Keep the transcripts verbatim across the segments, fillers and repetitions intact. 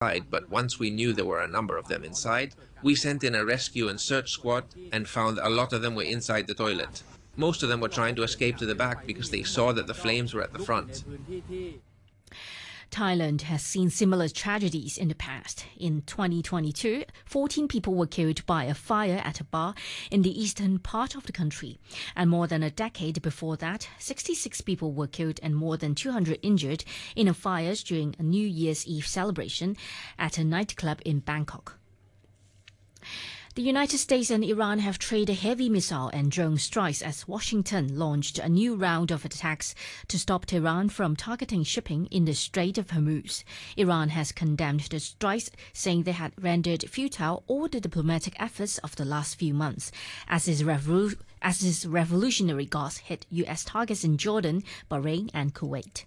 But once we knew there were a number of them inside, we sent in a rescue and search squad and found a lot of them were inside the toilet. Most of them were trying to escape to the back because they saw that the flames were at the front. Thailand has seen similar tragedies in the past. In twenty twenty-two, fourteen people were killed by a fire at a bar in the eastern part of the country. And more than a decade before that, sixty-six people were killed and more than two hundred injured in a fire during a New Year's Eve celebration at a nightclub in Bangkok. The United States and Iran have traded heavy missile and drone strikes as Washington launched a new round of attacks to stop Tehran from targeting shipping in the Strait of Hormuz. Iran has condemned the strikes, saying they had rendered futile all the diplomatic efforts of the last few months, as its, revolu- as its revolutionary guards hit U S targets in Jordan, Bahrain and Kuwait.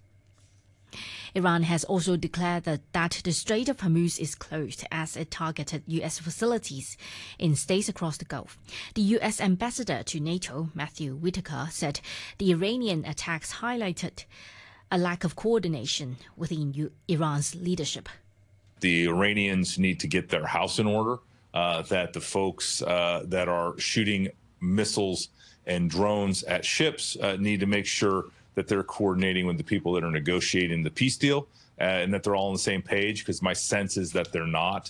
Iran has also declared that, that the Strait of Hormuz is closed as it targeted U S facilities in states across the Gulf. The U S ambassador to NATO, Matthew Whitaker, said the Iranian attacks highlighted a lack of coordination within U- Iran's leadership. The Iranians need to get their house in order, uh, that the folks uh, that are shooting missiles and drones at ships uh, need to make sure that they're coordinating with the people that are negotiating the peace deal uh, and that they're all on the same page, because my sense is that they're not.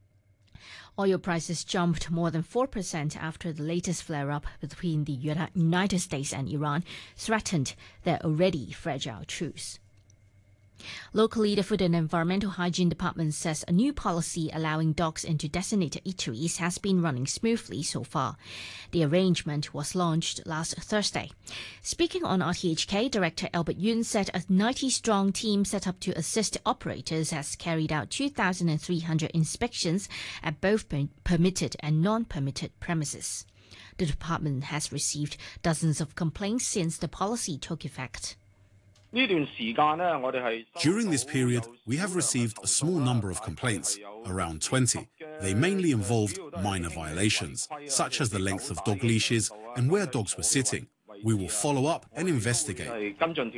Oil prices jumped more than four percent after the latest flare-up between the United States and Iran threatened their already fragile truce. Locally, the Food and Environmental Hygiene Department says a new policy allowing dogs into designated eateries has been running smoothly so far. The arrangement was launched last Thursday. Speaking on R T H K, Director Albert Yun said a ninety-strong team set up to assist operators has carried out two thousand three hundred inspections at both permitted and non-permitted premises. The department has received dozens of complaints since the policy took effect. During this period, we have received a small number of complaints, around twenty. They mainly involved minor violations, such as the length of dog leashes and where dogs were sitting. We will follow up and investigate.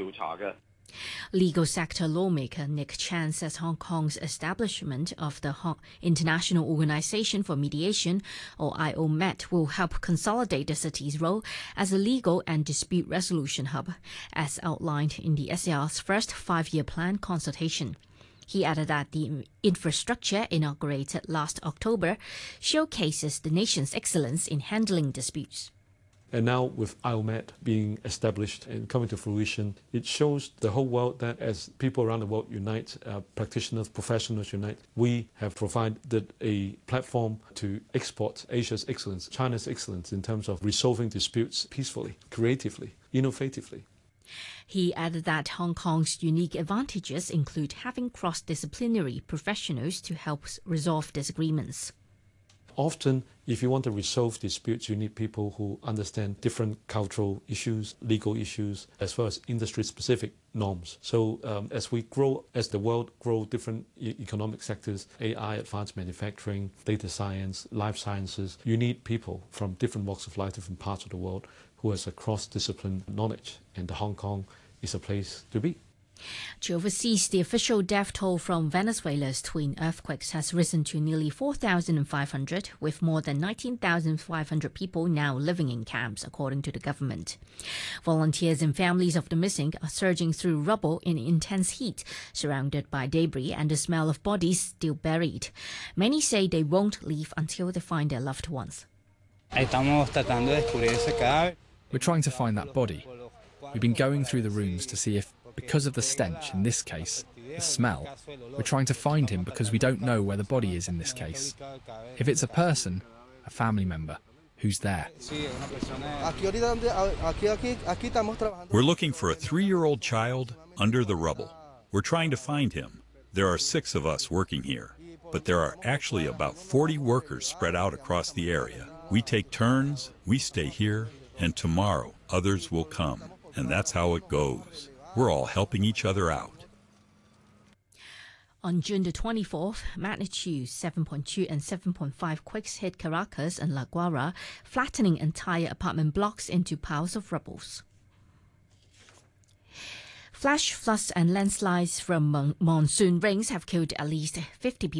Legal sector lawmaker Nick Chan says Hong Kong's establishment of the International Organization for Mediation, or I O M E T, will help consolidate the city's role as a legal and dispute resolution hub, as outlined in the S A R's first five-year plan consultation. He added that the infrastructure inaugurated last October showcases the nation's excellence in handling disputes. And now with I O M E T being established and coming to fruition, it shows the whole world that as people around the world unite, uh, practitioners, professionals unite, we have provided a platform to export Asia's excellence, China's excellence in terms of resolving disputes peacefully, creatively, innovatively. He added that Hong Kong's unique advantages include having cross-disciplinary professionals to help resolve disagreements. Often, if you want to resolve disputes, you need people who understand different cultural issues, legal issues, as well as industry-specific norms. So um, as we grow, as the world grow different e- economic sectors, A I, advanced manufacturing, data science, life sciences, you need people from different walks of life, different parts of the world, who has a cross-discipline knowledge. And Hong Kong is a place to be. To overseas, the official death toll from Venezuela's twin earthquakes has risen to nearly four thousand five hundred, with more than nineteen thousand five hundred people now living in camps, according to the government. Volunteers and families of the missing are surging through rubble in intense heat, surrounded by debris and the smell of bodies still buried. Many say they won't leave until they find their loved ones. We're trying to find that body. We've been going through the rooms to see if, because of the stench, in this case, the smell, we're trying to find him because we don't know where the body is in this case. If it's a person, a family member, who's there? We're looking for a three-year-old child under the rubble. We're trying to find him. There are six of us working here, but there are actually about forty workers spread out across the area. We take turns, we stay here, and tomorrow others will come. And that's how it goes. We're all helping each other out. On June the twenty-fourth, magnitude seven point two and seven point five quakes hit Caracas and La Guaira, flattening entire apartment blocks into piles of rubble. Flash floods and landslides from mon- monsoon rains have killed at least fifty people